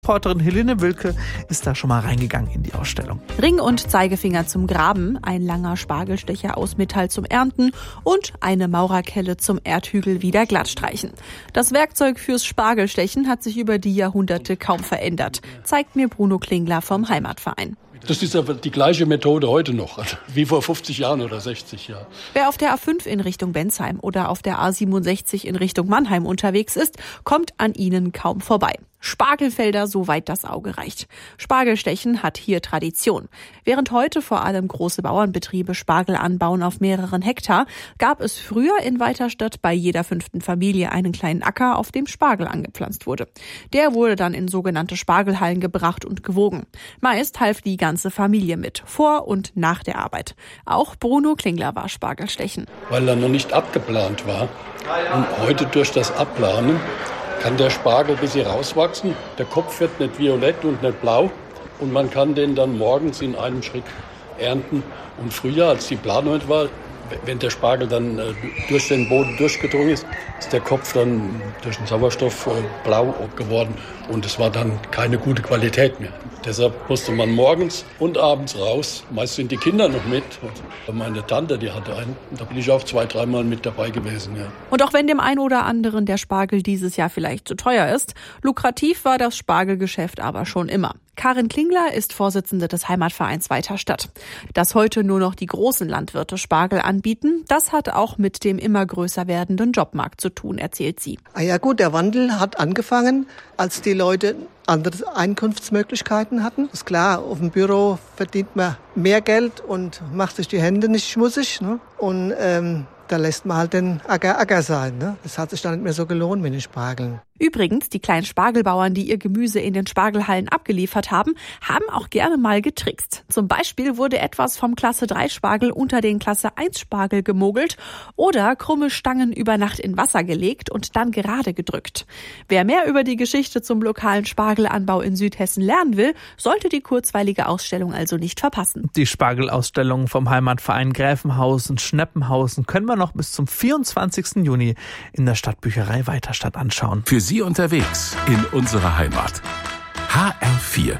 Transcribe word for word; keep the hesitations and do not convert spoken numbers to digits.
Reporterin Helene Wilke ist da schon mal reingegangen in die Ausstellung. Ring und Zeigefinger zum Graben, ein langer Spargelstecher aus Metall zum Ernten und eine Maurerkelle zum Erdhügel wieder glattstreichen. Das Werkzeug fürs Spargelstechen hat sich über die Jahrhunderte kaum verändert, zeigt mir Bruno Klingler vom Heimatverein. Das ist aber die gleiche Methode heute noch, wie vor fünfzig Jahren oder sechzig Jahren. Wer auf der A fünf in Richtung Bensheim oder auf der A siebenundsechzig in Richtung Mannheim unterwegs ist, kommt an ihnen kaum vorbei. Spargelfelder, soweit das Auge reicht. Spargelstechen hat hier Tradition. Während heute vor allem große Bauernbetriebe Spargel anbauen auf mehreren Hektar, gab es früher in Weiterstadt bei jeder fünften Familie einen kleinen Acker, auf dem Spargel angepflanzt wurde. Der wurde dann in sogenannte Spargelhallen gebracht und gewogen. Meist half die ganze Familie mit, vor und nach der Arbeit. Auch Bruno Klingler war Spargelstechen. Weil er noch nicht abgeplant war. Und heute durch das Abplanen kann der Spargel ein bisschen rauswachsen. Der Kopf wird nicht violett und nicht blau. Und man kann den dann morgens in einem Schritt ernten. Und früher, als die Planung war, wenn der Spargel dann durch den Boden durchgedrungen ist, ist der Kopf dann durch den Sauerstoff blau geworden. Und es war dann keine gute Qualität mehr. Deshalb musste man morgens und abends raus. Meist sind die Kinder noch mit. Und meine Tante, die hatte einen. Da bin ich auch zwei, dreimal mit dabei gewesen. Ja. Und auch wenn dem einen oder anderen der Spargel dieses Jahr vielleicht zu teuer ist, lukrativ war das Spargelgeschäft aber schon immer. Karin Klingler ist Vorsitzende des Heimatvereins Weiterstadt. Dass heute nur noch die großen Landwirte Spargel anbieten, das hat auch mit dem immer größer werdenden Jobmarkt zu tun, erzählt sie. Ah ja gut, der Wandel hat angefangen, als die Leute andere Einkunftsmöglichkeiten hatten. Ist klar, auf dem Büro verdient man mehr Geld und macht sich die Hände nicht schmutzig. Ne? Und ähm, da lässt man halt den Acker Acker sein. Ne? Das hat sich dann nicht mehr so gelohnt mit den Spargeln. Übrigens, die kleinen Spargelbauern, die ihr Gemüse in den Spargelhallen abgeliefert haben, haben auch gerne mal getrickst. Zum Beispiel wurde etwas vom Klasse drei Spargel unter den Klasse eins Spargel gemogelt oder krumme Stangen über Nacht in Wasser gelegt und dann gerade gedrückt. Wer mehr über die Geschichte zum lokalen Spargelanbau in Südhessen lernen will, sollte die kurzweilige Ausstellung also nicht verpassen. Die Spargelausstellung vom Heimatverein Gräfenhausen-Schneppenhausen können wir noch bis zum vierundzwanzigsten Juni in der Stadtbücherei Weiterstadt anschauen. Für Sie unterwegs in unserer Heimat. H R vier